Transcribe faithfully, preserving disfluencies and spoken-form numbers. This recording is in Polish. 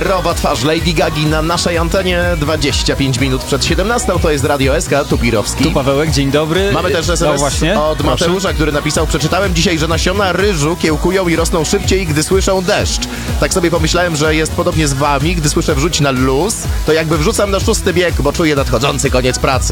Rowa twarz Lady Gagi na naszej antenie, dwadzieścia pięć minut przed siedemnastą, to jest Radio S K, tu Pirowski. Tu Pawełek, dzień dobry. Mamy też S M S no właśnie, od proszę. Mateusza, który napisał: przeczytałem dzisiaj, że nasiona ryżu kiełkują i rosną szybciej, gdy słyszą deszcz. Tak sobie pomyślałem, że jest podobnie z wami, gdy słyszę wrzuć na luz, to jakby wrzucam na szósty bieg, bo czuję nadchodzący koniec pracy.